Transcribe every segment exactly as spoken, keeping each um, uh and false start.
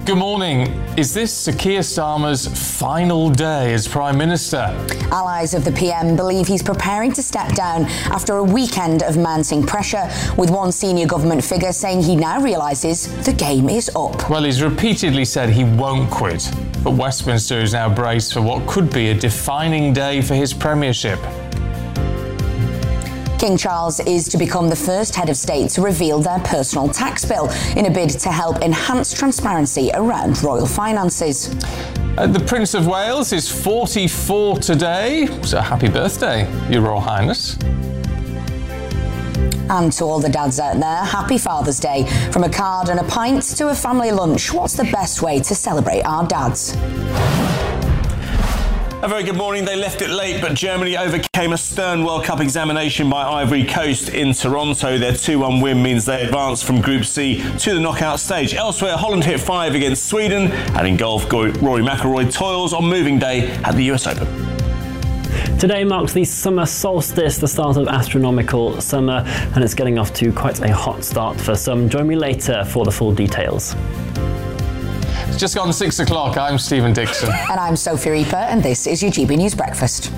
Good morning. Is this Sir Keir Starmer's final day as Prime Minister? Allies of the P M believe he's preparing to step down after a weekend of mounting pressure, with one senior government figure saying he now realises the game is up. Well, he's repeatedly said he won't quit, but Westminster is now braced for what could be a defining day for his premiership. King Charles is to become the first head of state to reveal their personal tax bill in a bid to help enhance transparency around royal finances. Uh, the Prince of Wales is forty-four today, so happy birthday, Your Royal Highness. And to all the dads out there, happy Father's Day. From a card and a pint to a family lunch, what's the best way to celebrate our dads? A very good morning. They left it late, but Germany overcame a stern World Cup examination by Ivory Coast in Toronto. Their two one win means they advanced from Group C to the knockout stage. Elsewhere, Holland hit five against Sweden, and in golf, Rory McIlroy toils on moving day at the U S Open. Today marks the summer solstice, the start of astronomical summer, and it's getting off to quite a hot start for some. Join me later for the full details. It's just gone six o'clock. I'm Stephen Dixon. And I'm Sophie Reaper, and this is your G B News Breakfast.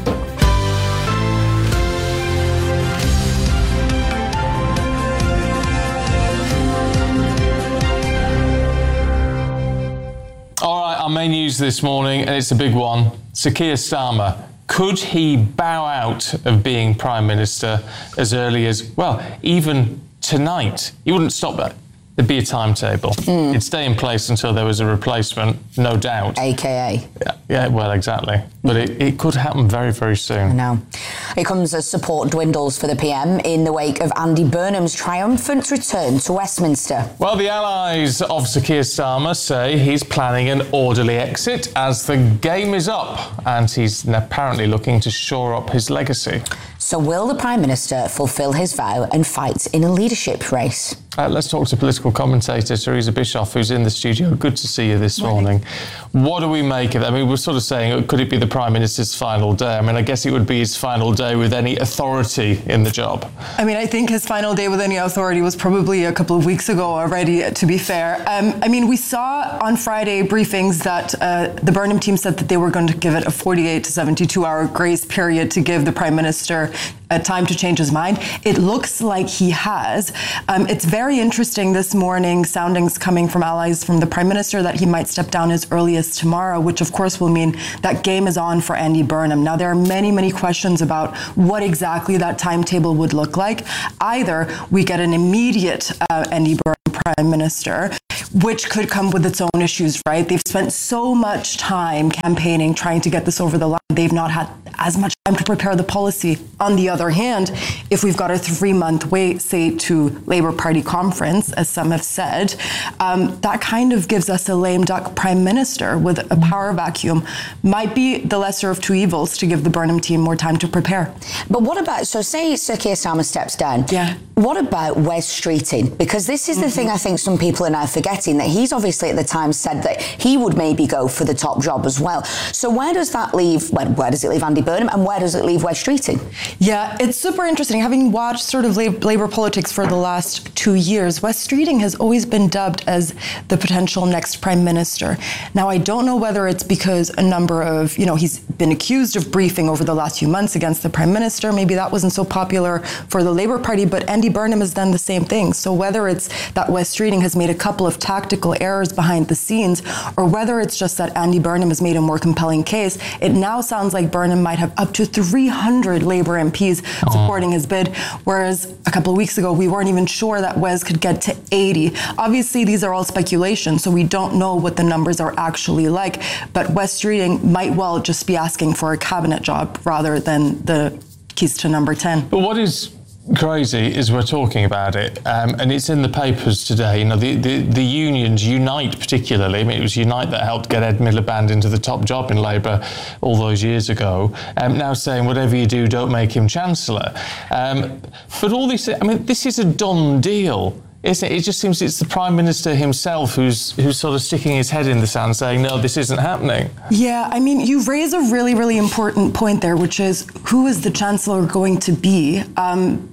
All right, our main news this morning, and it's a big one. Sir Keir Starmer. Could he bow out of being Prime Minister as early as, well, even tonight? He wouldn't stop that. There'd be a timetable. Mm. It'd stay in place until there was a replacement, no doubt. A K A. Yeah, yeah well, exactly. But it, it could happen very, very soon. I know. It comes as support dwindles for the P M in the wake of Andy Burnham's triumphant return to Westminster. Well, the allies of Sir Keir Starmer say he's planning an orderly exit as the game is up, and he's apparently looking to shore up his legacy. So will the Prime Minister fulfil his vow and fight in a leadership race? Uh, let's talk to political commentator Teresa Bischoff, who's in the studio. Good to see you this morning. What do we make of it? I mean, we're sort of saying, could it be the Prime Minister's final day? I mean, I guess it would be his final day with any authority in the job. I mean, I think his final day with any authority was probably a couple of weeks ago already, to be fair. Um, I mean, we saw on Friday briefings that uh, the Burnham team said that they were going to give it a forty-eight to seventy-two hour grace period to give the Prime Minister uh, time to change his mind. It looks like he has. Um, it's very interesting this morning, soundings coming from allies from the Prime Minister that he might step down as early as tomorrow, which of course will mean that game is on for Andy Burnham. Now, there are many, many questions about what exactly that timetable would look like. Either we get an immediate uh, Andy Burnham Prime Minister, which could come with its own issues, right? They've spent so much time campaigning, trying to get this over the line. They've not had as much time to prepare the policy. On the other hand, if we've got a three-month wait, say, to Labour Party conference, as some have said, um, that kind of gives us a lame duck Prime Minister with a power vacuum. Might be the lesser of two evils to give the Burnham team more time to prepare. But what about, so say Sir Keir Starmer steps down. Yeah. What about Wes Streeting? Because this is the mm-hmm. thing I think some people are now forgetting, that he's obviously at the time said that he would maybe go for the top job as well. So where does that leave, where, where does it leave Andy Burnham, and where does it leave Wes Streeting? Yeah, it's super interesting. Having watched sort of Labour politics for the last two years, Wes Streeting has always been dubbed as the potential next Prime Minister. Now, I don't know whether it's because a number of, you know, he's been accused of briefing over the last few months against the Prime Minister. Maybe that wasn't so popular for the Labour Party, but Andy Burnham has done the same thing. So whether it's that Wes Streeting has made a couple of tactical errors behind the scenes, or whether it's just that Andy Burnham has made a more compelling case, it now sounds like Burnham might have up to three hundred Labour M Ps oh. supporting his bid, whereas a couple of weeks ago we weren't even sure that Wes could get to eighty. Obviously, these are all speculation, so we don't know what the numbers are actually like, but Wes Streeting might well just be asking for a cabinet job rather than the keys to number ten. But what is crazy is we're talking about it, um, and it's in the papers today. You know, the, the, the unions, Unite particularly, I mean, it was Unite that helped get Ed Miliband into the top job in Labour all those years ago, um, now saying whatever you do, don't make him Chancellor. Um, but all this, I mean, this is a done deal. Isn't it? It just seems it's the Prime Minister himself who's who's sort of sticking his head in the sand saying, no, this isn't happening. Yeah, I mean, you raise a really, really important point there, which is who is the Chancellor going to be? Um,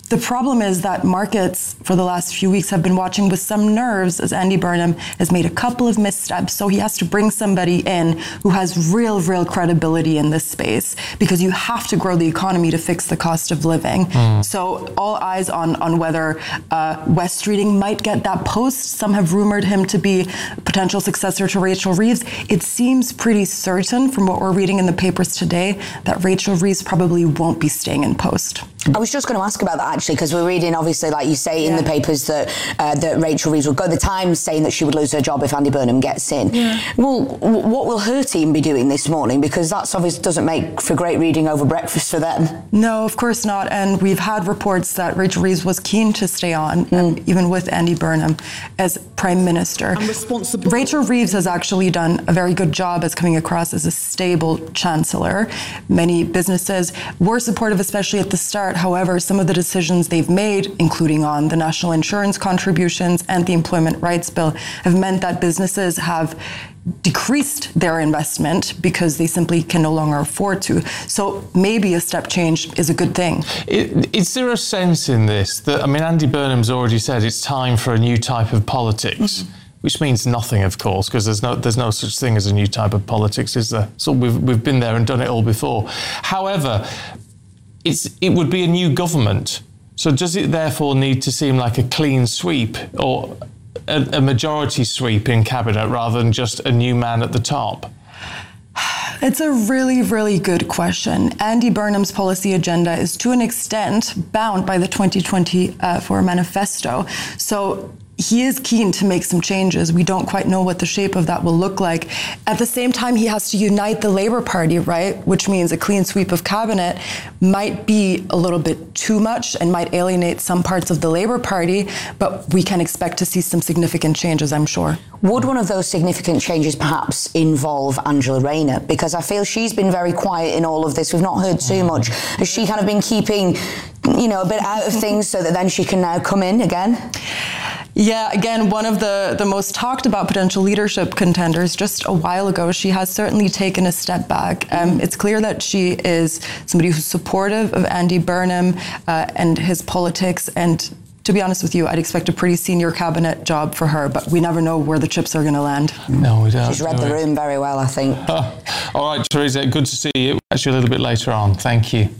The problem is that markets for the last few weeks have been watching with some nerves as Andy Burnham has made a couple of missteps. So he has to bring somebody in who has real, real credibility in this space, because you have to grow the economy to fix the cost of living. Mm. So all eyes on, on whether uh, Wes Streeting might get that post. Some have rumored him to be a potential successor to Rachel Reeves. It seems pretty certain from what we're reading in the papers today that Rachel Reeves probably won't be staying in post. I was just going to ask about that, actually, because we're reading, obviously, like you say, in yeah. the papers that uh, that Rachel Reeves will go. The Times saying that she would lose her job if Andy Burnham gets in. Yeah. Well, w- what will her team be doing this morning? Because that's obviously doesn't make for great reading over breakfast for them. No, of course not. And we've had reports that Rachel Reeves was keen to stay on, mm. um, even with Andy Burnham as Prime Minister. Rachel Reeves has actually done a very good job as coming across as a stable chancellor. Many businesses were supportive, especially at the start. However, some of the decisions they've made, including on the national insurance contributions and the employment rights bill, have meant that businesses have decreased their investment because they simply can no longer afford to. So maybe a step change is a good thing. It, is there a sense in this that, I mean, Andy Burnham's already said it's time for a new type of politics, mm-hmm. which means nothing, of course, because there's no there's no such thing as a new type of politics, is there? So we've we've been there and done it all before. However, it's it would be a new government. So does it therefore need to seem like a clean sweep or a, a majority sweep in cabinet rather than just a new man at the top? It's a really, really good question. Andy Burnham's policy agenda is to an extent bound by the twenty twenty-four manifesto. So he is keen to make some changes. We don't quite know what the shape of that will look like. At the same time, he has to unite the Labour Party, right? Which means a clean sweep of cabinet might be a little bit too much and might alienate some parts of the Labour Party, but we can expect to see some significant changes, I'm sure. Would one of those significant changes perhaps involve Angela Rayner? Because I feel she's been very quiet in all of this. We've not heard too much. Has she kind of been keeping, you know, a bit out of things so that then she can now come in again? Yeah, again, one of the, the most talked about potential leadership contenders just a while ago. She has certainly taken a step back. Um, it's clear that she is somebody who's supportive of Andy Burnham uh, and his politics. And to be honest with you, I'd expect a pretty senior cabinet job for her, but we never know where the chips are going to land. No, we don't. She's read the room very well, I think. Oh. All right, Theresa, good to see you. Actually, a little bit later on. Thank you.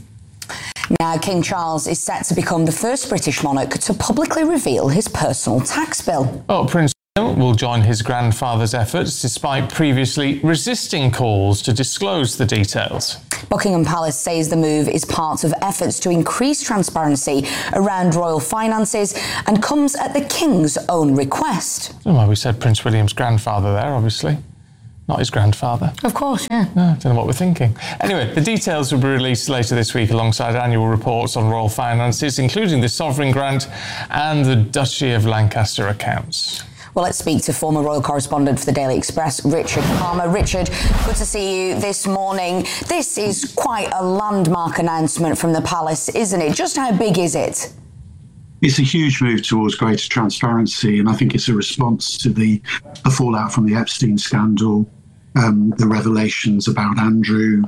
Now, King Charles is set to become the first British monarch to publicly reveal his personal tax bill. Oh, Prince William will join his grandfather's efforts despite previously resisting calls to disclose the details. Buckingham Palace says the move is part of efforts to increase transparency around royal finances and comes at the King's own request. Oh, well, we said Prince William's grandfather there, obviously. Not his grandfather. Of course, yeah. No, I don't know what we're thinking. Anyway, the details will be released later this week alongside annual reports on royal finances, including the sovereign grant and the Duchy of Lancaster accounts. Well, let's speak to former royal correspondent for the Daily Express, Richard Palmer. Richard, good to see you this morning. This is quite a landmark announcement from the palace, isn't it? Just how big is it? It's a huge move towards greater transparency, and I think it's a response to the, the fallout from the Epstein scandal, um, the revelations about Andrew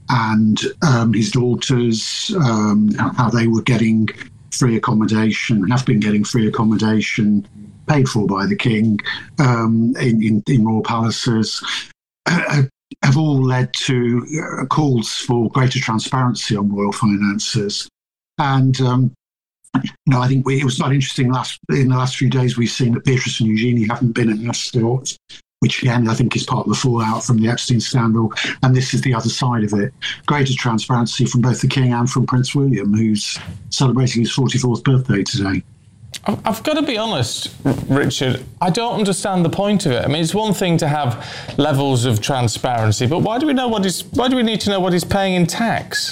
and um, his daughters, um, how they were getting free accommodation, have been getting free accommodation paid for by the King um, in, in, in royal palaces, uh, have all led to uh, calls for greater transparency on royal finances. And um, No, I think we, it was quite interesting. Last in the last few days, we've seen that Beatrice and Eugenie haven't been asked, which again I think is part of the fallout from the Epstein scandal. And this is the other side of it: greater transparency from both the King and from Prince William, who's celebrating his forty-fourth birthday today. I've got to be honest, Richard, I don't understand the point of it. I mean, it's one thing to have levels of transparency, but why do we know what he's? Why do we need to know what he's paying in tax?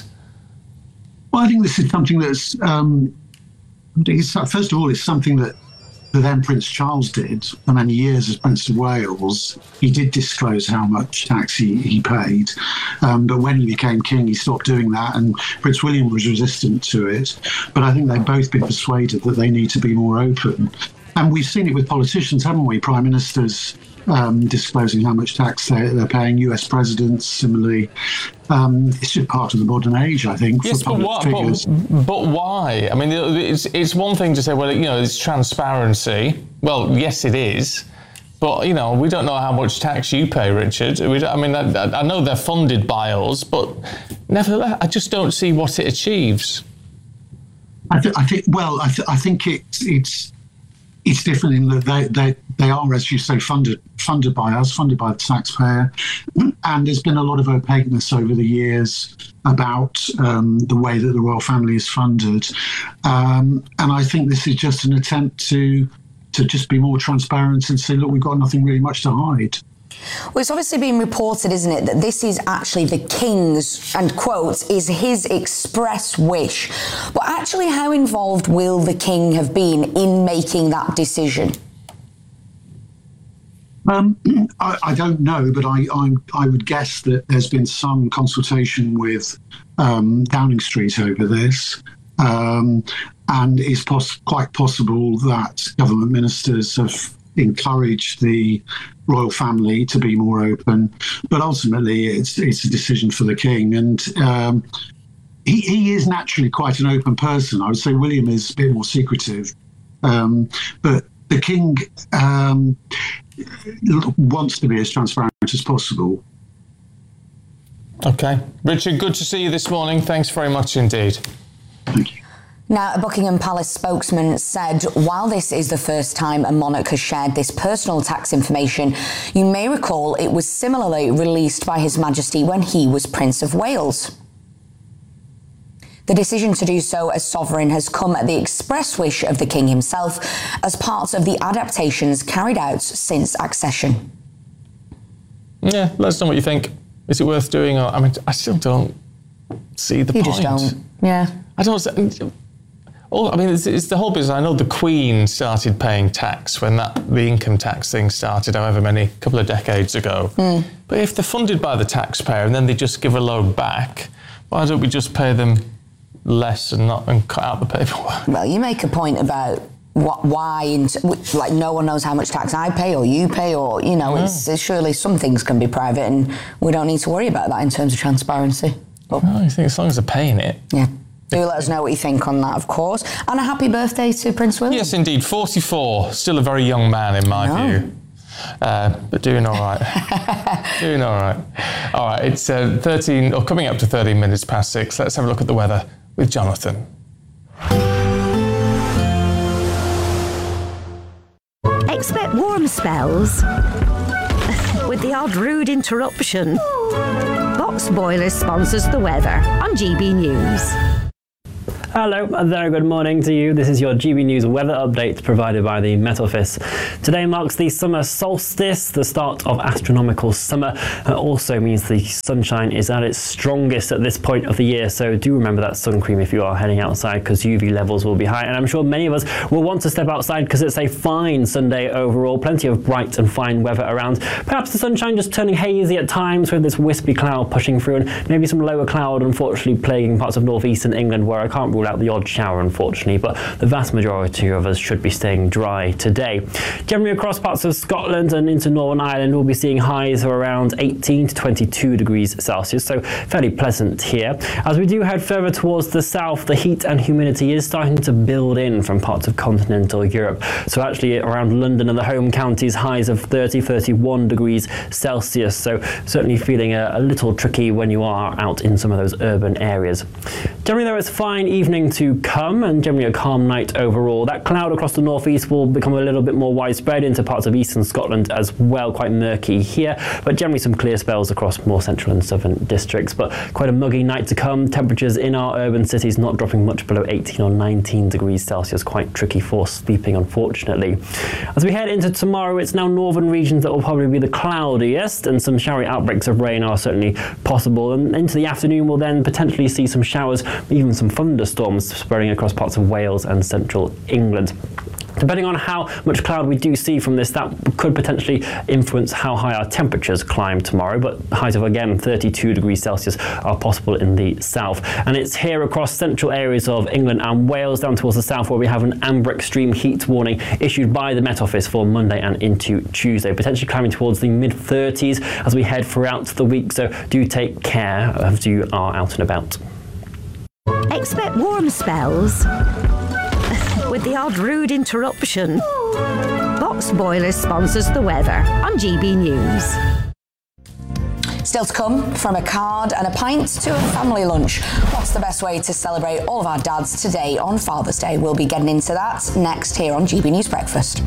Well, I think this is something that's. Um, It's, first of all, it's something that the then Prince Charles did for many years as Prince of Wales. He did disclose how much tax he, he paid, um, but when he became king, he stopped doing that, and Prince William was resistant to it. But I think they've both been persuaded that they need to be more open. and we've seen it with politicians, haven't we? Prime ministers um, disclosing how much tax they're, they're paying, U S presidents similarly. Um, it's just part of the modern age, I think, yes, for public but, what, figures. but, but why? I mean, it's, it's one thing to say, well, you know, it's transparency. Well, yes, it is. But, you know, we don't know how much tax you pay, Richard. We don't, I mean, I, I know they're funded by us, but nevertheless, I just don't see what it achieves. I, th- I think, well, I, th- I think it's it's it's different in that they, they, they are, as you say, funded funded by us, funded by the taxpayer, and there's been a lot of opaqueness over the years about um, the way that the royal family is funded, um, and I think this is just an attempt to to just be more transparent and say, look, we've got nothing really much to hide. Well, it's obviously been reported, isn't it, that this is actually the King's, and quotes, is his express wish. But actually, how involved will the King have been in making that decision? Um, I, I don't know, but I, I I would guess that there's been some consultation with um, Downing Street over this. Um, and it's pos- quite possible that government ministers have encouraged the royal family to be more open, but ultimately it's it's a decision for the King, and um, he, he is naturally quite an open person. I would say William is a bit more secretive, um, but the King um, wants to be as transparent as possible. Okay. Richard, good to see you this morning. Thanks very much indeed. Thank you. Now, a Buckingham Palace spokesman said, while this is the first time a monarch has shared this personal tax information, you may recall it was similarly released by His Majesty when he was Prince of Wales. The decision to do so as sovereign has come at the express wish of the King himself as part of the adaptations carried out since accession. Yeah, let us know what you think. Is it worth doing? Or I mean, I still don't see the you point. You just don't. Yeah. I don't. All, I mean, it's, it's the whole business. I know the Queen started paying tax when that the income tax thing started, however many, couple of decades ago. Mm. But if they're funded by the taxpayer and then they just give a load back, why don't we just pay them less and not and cut out the paperwork? Well, you make a point about what, why, like no one knows how much tax I pay or you pay, or you know, yeah. it's, it's surely some things can be private, and we don't need to worry about that in terms of transparency. But, well, I think as long as they're paying it. Yeah. Do let us know what you think on that, of course. And a happy birthday to Prince William. Yes, indeed. forty-four. Still a very young man, in my view. Uh, but doing all right. doing all right. All right, it's uh, thirteen, or coming up to thirteen minutes past six. Let's have a look at the weather with Jonathan. Expect warm spells with the odd rude interruption. Box Boilers sponsors the weather on G B News. Hello, a very good morning to you. This is your G B News weather update provided by the Met Office. Today marks the summer solstice, the start of astronomical summer. It also means the sunshine is at its strongest at this point of the year, so do remember that sun cream if you are heading outside, because U V levels will be high, and I'm sure many of us will want to step outside because it's a fine Sunday overall. Plenty of bright and fine weather around. Perhaps the sunshine just turning hazy at times with this wispy cloud pushing through, and maybe some lower cloud unfortunately plaguing parts of northeastern England, where I can't rule out the odd shower unfortunately, but the vast majority of us should be staying dry today. Generally across parts of Scotland and into Northern Ireland we'll be seeing highs of around eighteen to twenty-two degrees Celsius, so fairly pleasant here. As we do head further towards the south, the heat and humidity is starting to build in from parts of continental Europe, so actually around London and the home counties highs of thirty, thirty-one degrees Celsius, so certainly feeling a, a little tricky when you are out in some of those urban areas. Generally though, it's a fine evening to come and generally a calm night overall. That cloud across the northeast will become a little bit more widespread into parts of eastern Scotland as well, quite murky here, but generally some clear spells across more central and southern districts, but quite a muggy night to come. Temperatures in our urban cities not dropping much below eighteen or nineteen degrees Celsius, quite tricky for sleeping unfortunately. As we head into tomorrow, it's now northern regions that will probably be the cloudiest, and some showery outbreaks of rain are certainly possible, and into the afternoon we'll then potentially see some showers, even some thunderstorms spreading across parts of Wales and central England. Depending on how much cloud we do see from this, that could potentially influence how high our temperatures climb tomorrow, but highs of, again, thirty-two degrees Celsius are possible in the south. And it's here across central areas of England and Wales, down towards the south, where we have an amber extreme heat warning issued by the Met Office for Monday and into Tuesday, potentially climbing towards the mid thirties as we head throughout the week, so do take care as you are out and about. Expect warm spells with the odd rude interruption. Box Boilers sponsors the weather on G B News. Still to come, from a card and a pint to a family lunch. What's the best way to celebrate all of our dads today on Father's Day? We'll be getting into that next here on G B News Breakfast.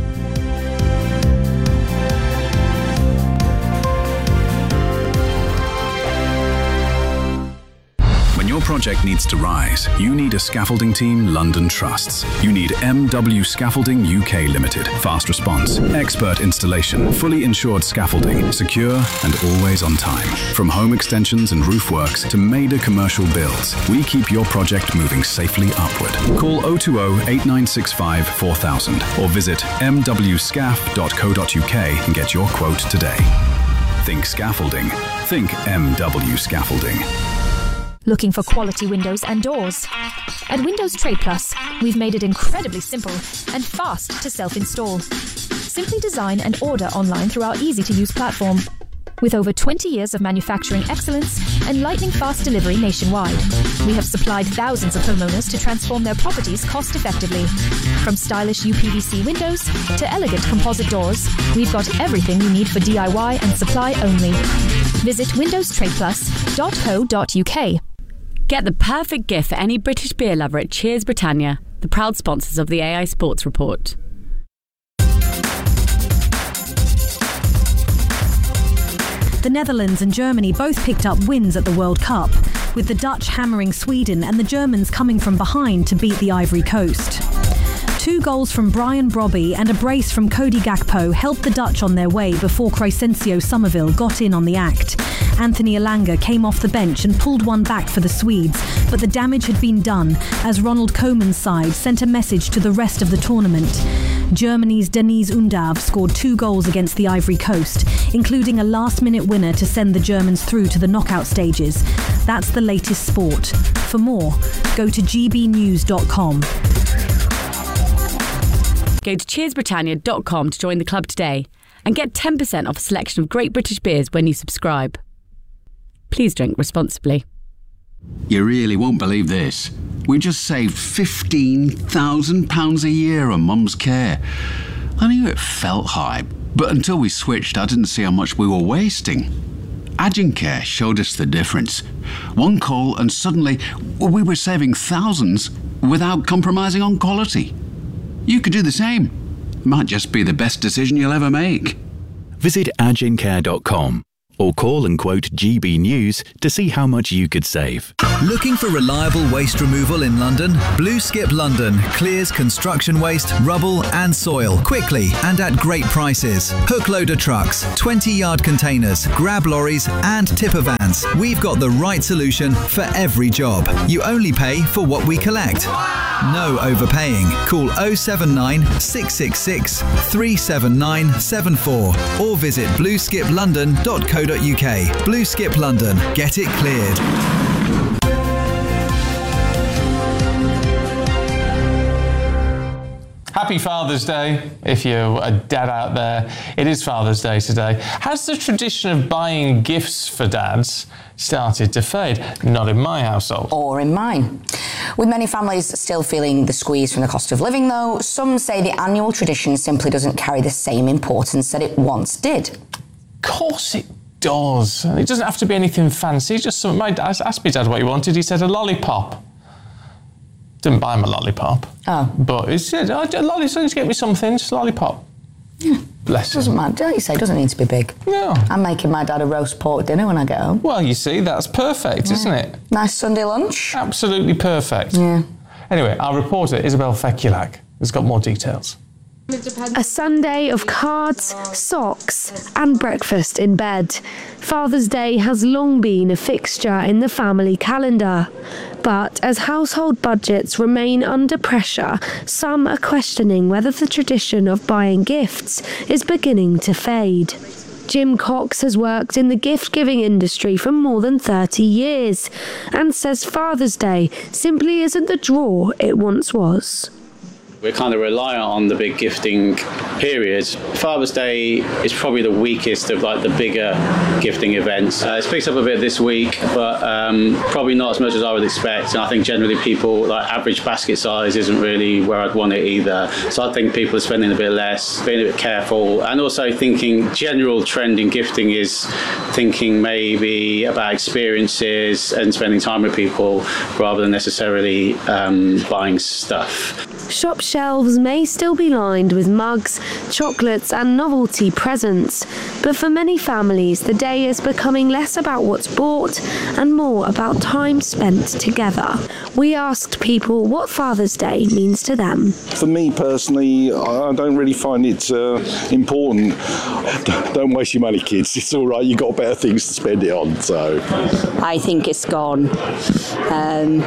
When your project needs to rise, you need a scaffolding team London trusts. You need M W Scaffolding U K Limited. Fast response, expert installation, fully insured scaffolding, secure and always on time. From home extensions and roof works to major commercial builds, we keep your project moving safely upward. Call oh two oh, eight nine six five, four thousand or visit m w scaff dot co dot u k and get your quote today. Think scaffolding. Think M W Scaffolding. Looking for quality windows and doors? At Windows Trade Plus, we've made it incredibly simple and fast to self-install. Simply design and order online through our easy-to-use platform. With over twenty years of manufacturing excellence and lightning-fast delivery nationwide, we have supplied thousands of homeowners to transform their properties cost-effectively. From stylish U P V C windows to elegant composite doors, we've got everything you need for D I Y and supply only. Visit windows trade plus dot co dot u k. Get the perfect gift for any British beer lover at Cheers Britannia, the proud sponsors of the A I Sports Report. The Netherlands and Germany both picked up wins at the World Cup, with the Dutch hammering Sweden and the Germans coming from behind to beat the Ivory Coast. Two goals from Brian Brobby and a brace from Cody Gakpo helped the Dutch on their way before Crescencio Somerville got in on the act. Anthony Elanga came off the bench and pulled one back for the Swedes, but the damage had been done as Ronald Koeman's side sent a message to the rest of the tournament. Germany's Deniz Undav scored two goals against the Ivory Coast, including a last-minute winner to send the Germans through to the knockout stages. That's the latest sport. For more, go to g b news dot com. Go to cheers britannia dot com to join the club today and get ten percent off a selection of great British beers when you subscribe. Please drink responsibly. You really won't believe this. We just saved fifteen thousand pounds a year on Mum's care. I knew it felt high, but until we switched, I didn't see how much we were wasting. Agencare showed us the difference. One call and suddenly we were saving thousands without compromising on quality. You could do the same. Might just be the best decision you'll ever make. Visit agencare dot com or call and quote G B News to see how much you could save. Looking for reliable waste removal in London? Blue Skip London clears construction waste, rubble and soil quickly and at great prices. Hook loader trucks, twenty yard containers, grab lorries and tipper vans. We've got the right solution for every job. You only pay for what we collect. No overpaying. Call oh seven nine, six six six, three seven nine seven four or visit blue skip london dot co dot u k. Blue Skip London. Get it cleared. Happy Father's Day, if you're a dad out there. It is Father's Day today. Has the tradition of buying gifts for dads started to fade? Not in my household. Or in mine. With many families still feeling the squeeze from the cost of living, though, some say the annual tradition simply doesn't carry the same importance that it once did. Of course it does. It doesn't have to be anything fancy, just something. My dad asked me dad what he wanted. He said a lollipop. Didn't buy him a lollipop. Oh. But he said, oh, lollipop, just get me something, just a lollipop. Yeah. Bless him. Doesn't matter. Don't you say it doesn't need to be big? No. I'm making my dad a roast pork dinner when I get home. Well, you see, that's perfect, yeah. Isn't it? Nice Sunday lunch. Absolutely perfect. Yeah. Anyway, our reporter, Isabel Fekulak, has got more details. A Sunday of cards, socks, and breakfast in bed. Father's Day has long been a fixture in the family calendar. But as household budgets remain under pressure, some are questioning whether the tradition of buying gifts is beginning to fade. Jim Cox has worked in the gift-giving industry for more than thirty years and says Father's Day simply isn't the draw it once was. We're kind of reliant on the big gifting periods. Father's Day is probably the weakest of like the bigger gifting events. Uh, it's picked up a bit this week, but um, probably not as much as I would expect. And I think generally people, like average basket size isn't really where I'd want it either. So I think people are spending a bit less, being a bit careful, and also thinking general trend in gifting is thinking maybe about experiences and spending time with people rather than necessarily um, buying stuff. Shop shelves may still be lined with mugs, chocolates and novelty presents, but for many families the day is becoming less about what's bought and more about time spent together. We asked people what Father's Day means to them. For me personally, I don't really find it uh, important. Don't waste your money, kids. It's all right, you've got better things to spend it on. So I think it's gone. Um,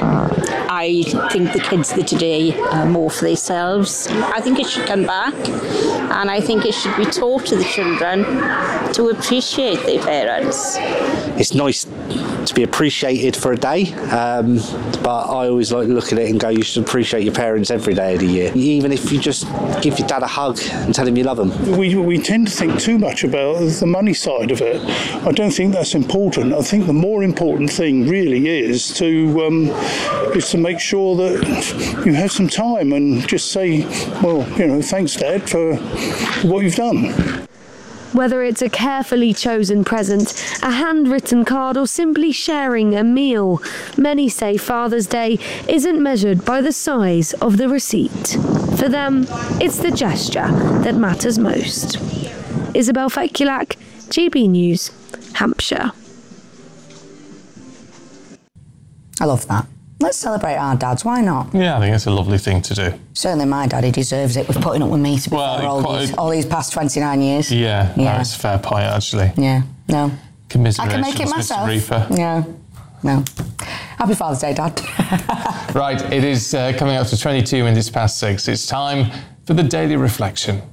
I think the kids of today are more for themselves. I think it should come back, and I think it should be taught to the children to appreciate their parents. It's nice to be appreciated for a day, um, but I always like to look at it and go, you should appreciate your parents every day of the year, even if you just give your dad a hug and tell him you love him. We, we tend to think too much about the money side of it. I don't think that's important. I think the more important thing really is to um, is to make sure that you have some time and just say, well, you know, thanks, Dad, for what you've done. Whether it's a carefully chosen present, a handwritten card or simply sharing a meal, many say Father's Day isn't measured by the size of the receipt. For them, it's the gesture that matters most. Isabel Fekulak, G B News, Hampshire. I love that. Let's celebrate our dads, why not? Yeah, I think it's a lovely thing to do. Certainly my daddy deserves it with putting up with me to be well, fair, all, these, all these past twenty-nine years. Yeah, yeah. That's a fair point, actually. Yeah, no. Commiserations, I can make it myself. Mister Reaper. Yeah, no. Happy Father's Day, Dad. Right, it is uh, coming up to twenty-two minutes past six. It's time for the Daily Reflection.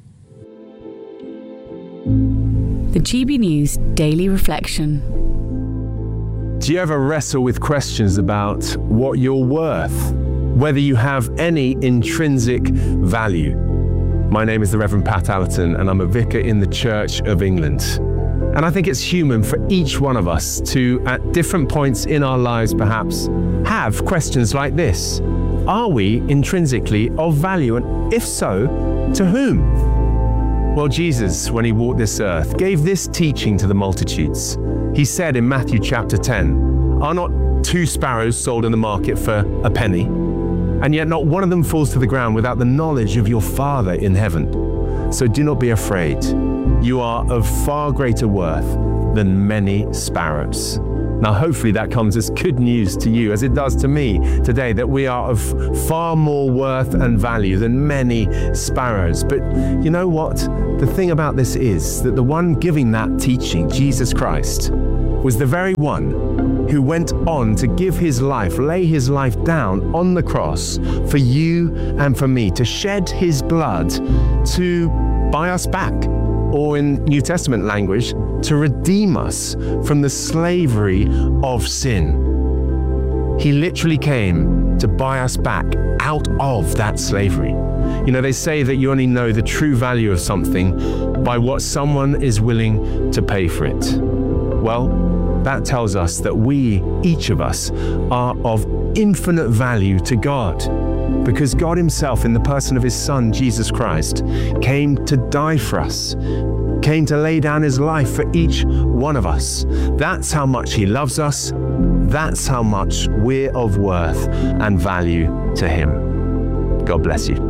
The G B News Daily Reflection. Do you ever wrestle with questions about what you're worth, whether you have any intrinsic value? My name is the Reverend Pat Allerton, and I'm a vicar in the Church of England. And I think it's human for each one of us to, at different points in our lives perhaps, have questions like this. Are we intrinsically of value? And if so, to whom? Well, Jesus, when he walked this earth, gave this teaching to the multitudes. He said in Matthew chapter ten, are not two sparrows sold in the market for a penny? And yet not one of them falls to the ground without the knowledge of your Father in heaven. So do not be afraid. You are of far greater worth than many sparrows. Now, hopefully that comes as good news to you, as it does to me today, that we are of far more worth and value than many sparrows. But you know what? The thing about this is that the one giving that teaching, Jesus Christ, was the very one who went on to give his life, lay his life down on the cross for you and for me, to shed his blood to buy us back, or in New Testament language, to redeem us from the slavery of sin. He literally came to buy us back out of that slavery. You know, they say that you only know the true value of something by what someone is willing to pay for it. Well, that tells us that we, each of us, are of infinite value to God, because God himself, in the person of his Son, Jesus Christ, came to die for us, came to lay down his life for each one of us. That's how much he loves us. That's how much we're of worth and value to him. God bless you.